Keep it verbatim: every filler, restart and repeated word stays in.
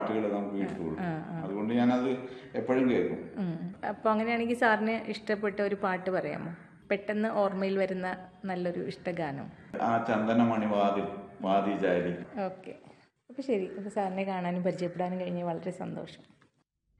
പാട്ടുകൾ നമുക്ക് ഇഷ്ടമുള്ളൂ. അതുകൊണ്ട് ഞാനത് എപ്പോഴും കേൾക്കും. അപ്പോൾ അങ്ങനെയാണെങ്കിൽ സാറിന് ഇഷ്ടപ്പെട്ട ഒരു പാട്ട് പറയാമോ? പെട്ടെന്ന് ഓർമ്മയിൽ വരുന്ന നല്ലൊരു ഇഷ്ടഗാനം. ആ ചന്ദനമണി വാതിൽ വാതി ചാരി. ഓക്കെ, അപ്പോൾ ശരി. അപ്പോൾ സാറിനെ കാണാനും പരിചയപ്പെടാനും കഴിഞ്ഞ് വളരെ സന്തോഷം.